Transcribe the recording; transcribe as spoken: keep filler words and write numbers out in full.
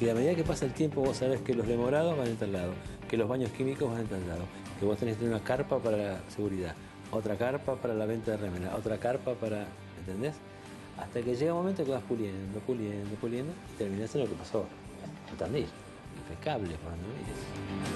que a medida que pasa el tiempo vos sabés que los demorados van a tal lado, que los baños químicos van a tal lado, que vos tenés que tener una carpa para la seguridad, otra carpa para la venta de remera, otra carpa para... ¿entendés? Hasta que llega un momento que vas puliendo, puliendo, puliendo y terminás en lo que pasó en Tandil, impecable cuando mires.